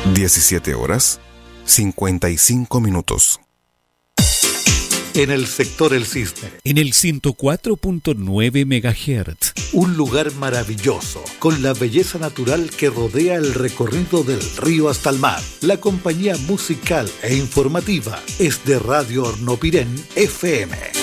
17 horas, 55 minutos. En el sector El Cisne. En el 104.9 MHz. Un lugar maravilloso, con la belleza natural que rodea el recorrido del río hasta el mar. La compañía musical e informativa es de Radio Hornopirén FM.